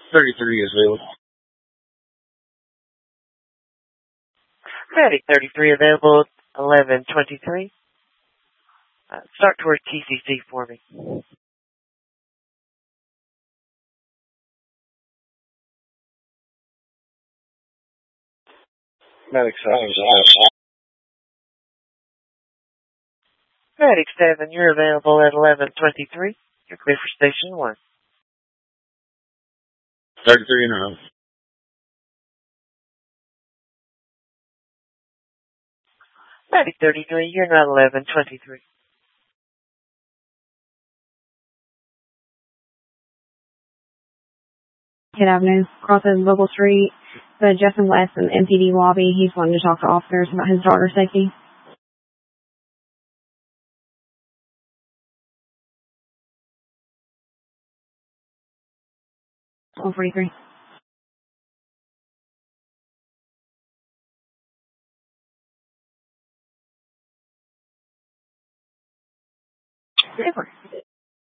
33 is available. Medic 33 available, 1123. Start towards TCC for me. Medic 7. Medic 7, you're available at 1123. You're clear for Station 1. 33 in a row. Medic 33, you're not 1123. Kid Avenue, crosses Vogel Street, the Jeffen West and MPD lobby. He's wanting to talk to officers about his daughter's safety. 143. Super.